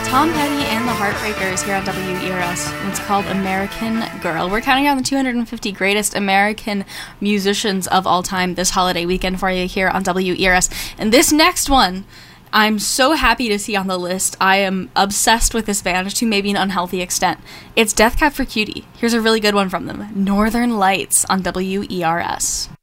Tom Petty and the Heartbreakers here on WERS. It's called American Girl. We're counting down the 250 greatest American musicians of all time this holiday weekend for you here on WERS. And this next one, I'm so happy to see on the list. I am obsessed with this band to maybe an unhealthy extent. It's Death Cab for Cutie. Here's a really good one from them. Northern Lights on WERS.